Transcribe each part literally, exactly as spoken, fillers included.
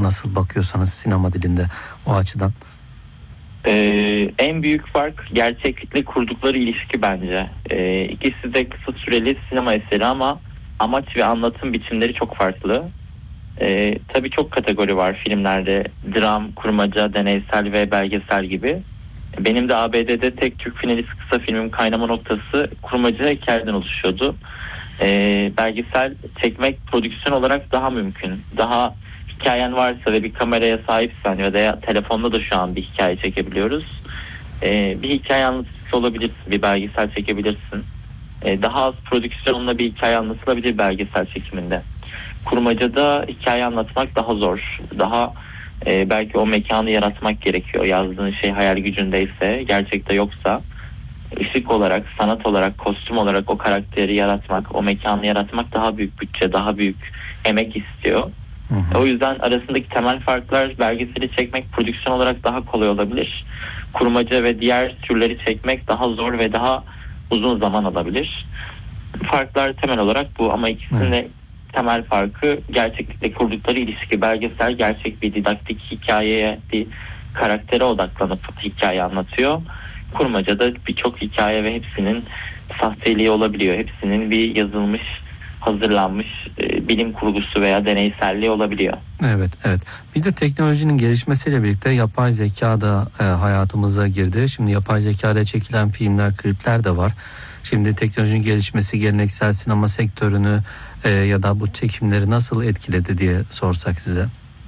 nasıl bakıyorsanız sinema dilinde o açıdan. Ee, en büyük fark gerçeklikle kurdukları ilişki bence. Ee, ikisi de kısa süreli sinema eseri ama amaç ve anlatım biçimleri çok farklı. Ee, tabii çok kategori var filmlerde: dram, kurmaca, deneysel ve belgesel gibi. Benim de A B D'de tek Türk finalist kısa filmim Kaynama Noktası kurmaca hikayeden oluşuyordu. Ee, belgesel çekmek prodüksiyon olarak daha mümkün. Daha hikayen varsa ve bir kameraya sahipsen ya da telefonda da şu an bir hikaye çekebiliyoruz. Ee, bir hikaye anlatıcısı olabilirsin, bir belgesel çekebilirsin. Ee, daha az prodüksiyonla bir hikaye anlatılabilir belgesel çekiminde. Kurmacada hikaye anlatmak daha zor. Daha e, belki o mekanı yaratmak gerekiyor. Yazdığın şey hayal gücündeyse, gerçekte yoksa ışık olarak, sanat olarak, kostüm olarak o karakteri yaratmak, o mekanı yaratmak daha büyük bütçe, daha büyük emek istiyor. Hı hı. O yüzden arasındaki temel farklar: belgeseli çekmek prodüksiyon olarak daha kolay olabilir. Kurmaca ve diğer türleri çekmek daha zor ve daha uzun zaman alabilir. Farklar temel olarak bu ama ikisinin de temel farkı gerçeklikle kurdukları ilişki. Belgesel gerçek bir didaktik hikayeye, bir karaktere odaklanıp hikaye anlatıyor. Kurmacada birçok hikaye ve hepsinin sahteliği olabiliyor. Hepsinin bir yazılmış, hazırlanmış e, bilim kurgusu veya deneyselliği olabiliyor. Evet, evet. Bir de teknolojinin gelişmesiyle birlikte yapay zeka da e, hayatımıza girdi. Şimdi yapay zeka ile çekilen filmler, klipler de var. Şimdi teknolojinin gelişmesi geleneksel sinema sektörünü e, ya da bu çekimleri nasıl etkiledi diye sorsak size.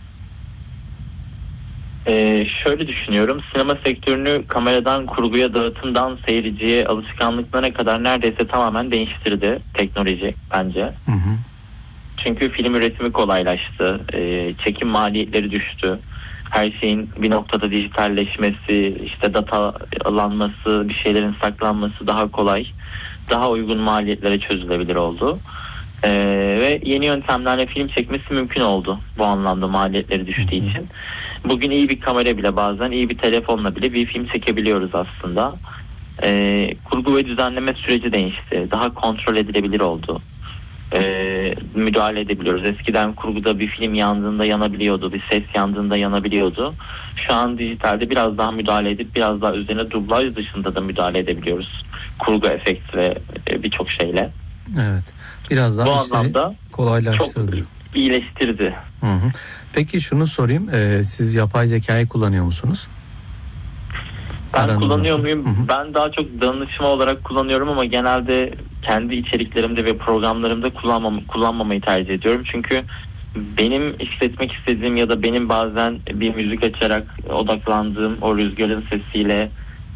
Ee, şöyle düşünüyorum, sinema sektörünü kameradan kurguya, dağıtımdan seyirciye, alışkanlıklarına kadar neredeyse tamamen değiştirdi teknoloji bence. Hı hı. Çünkü film üretimi kolaylaştı, ee, çekim maliyetleri düştü, her şeyin bir noktada dijitalleşmesi, işte datalanması, bir şeylerin saklanması daha kolay, daha uygun maliyetlere çözülebilir oldu. Ee, ve yeni yöntemlerle film çekmesi mümkün oldu bu anlamda, maliyetleri düştüğü hı hı. için. Bugün iyi bir kamera bile, bazen iyi bir telefonla bile bir film çekebiliyoruz aslında. Ee, kurgu ve düzenleme süreci değişti. Daha kontrol edilebilir oldu. Ee, müdahale edebiliyoruz. Eskiden kurguda bir film yandığında yanabiliyordu, bir ses yandığında yanabiliyordu. Şu an dijitalde biraz daha müdahale edip biraz daha üzerine dublaj dışında da müdahale edebiliyoruz. Kurgu, efekt ve e, birçok şeyle. Evet. Biraz daha bu anlamda kolaylaştırdı. Çok iyileştirdi. Hı hı. Peki şunu sorayım, ee, siz yapay zekayı kullanıyor musunuz? Ben Aranız kullanıyor nasıl? muyum? Hı hı. Ben daha çok danışma olarak kullanıyorum ama genelde kendi içeriklerimde ve programlarımda kullanmam, kullanmamayı tercih ediyorum. Çünkü benim işletmek istediğim ya da benim bazen bir müzik açarak odaklandığım o rüzgarın sesiyle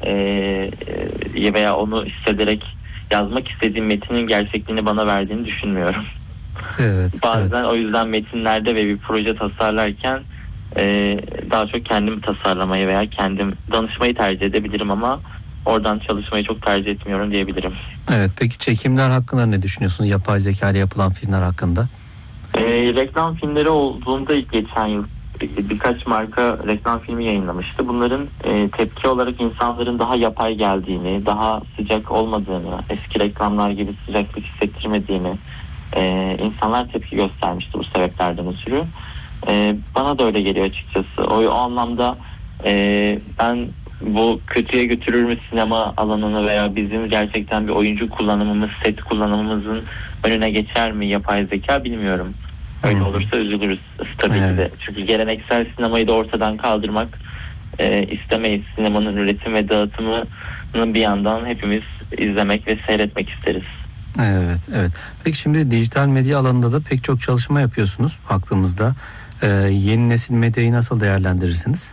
e, veya onu hissederek yazmak istediğim metinin gerçekliğini bana verdiğini düşünmüyorum. Evet, bazen evet. O yüzden metinlerde ve bir proje tasarlarken Ee, daha çok kendim tasarlamayı veya kendim danışmayı tercih edebilirim ama oradan çalışmayı çok tercih etmiyorum diyebilirim. Evet, peki çekimler hakkında ne düşünüyorsunuz? Yapay zeka ile yapılan filmler hakkında? Ee, reklam filmleri olduğunda ilk geçen yıl birkaç marka reklam filmi yayınlamıştı. Bunların e, tepki olarak insanların daha yapay geldiğini, daha sıcak olmadığını, eski reklamlar gibi sıcaklık hissettirmediğini e, insanlar tepki göstermişti bu sebeplerden ötürü. Ee, bana da öyle geliyor açıkçası. O, o anlamda e, ben bu kötüye götürür mü sinema alanını veya bizim gerçekten bir oyuncu kullanımımız, set kullanımımızın önüne geçer mi yapay zeka bilmiyorum. Öyle olursa üzülürüz tabii evet. ki de. Çünkü geleneksel sinemayı da ortadan kaldırmak e, istemeyiz. Sinemanın üretim ve dağıtımını bir yandan hepimiz izlemek ve seyretmek isteriz. Evet, evet. Peki şimdi dijital medya alanında da pek çok çalışma yapıyorsunuz baktığımızda. Ee, yeni nesil medyayı nasıl değerlendirirsiniz?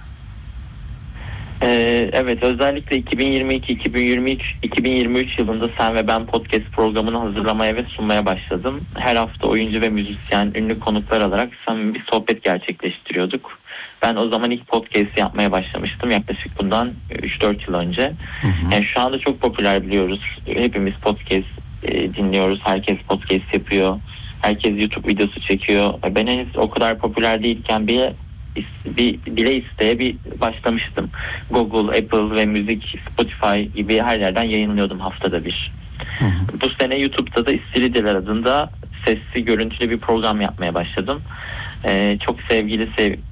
Ee, evet, özellikle iki bin yirmi iki iki bin yirmi üç iki bin yirmi üç yılında Sen ve Ben podcast programını hazırlamaya ve sunmaya başladım. Her hafta oyuncu ve müzisyen, ünlü konuklar alarak samimi bir sohbet gerçekleştiriyorduk. Ben o zaman ilk podcast yapmaya başlamıştım yaklaşık bundan üç dört yıl önce. Hı hı. Yani şu anda çok popüler, biliyoruz. Hepimiz podcast e, dinliyoruz. Herkes podcast yapıyor. Herkes YouTube videosu çekiyor. Ben henüz o kadar popüler değilken bir, bir bile isteye bir başlamıştım. Google, Apple ve müzik, Spotify gibi her yerden yayınlıyordum haftada bir. Hı hı. Bu sene YouTube'da da İstirideler adında sesli görüntülü bir program yapmaya başladım. Ee, çok sevgili sev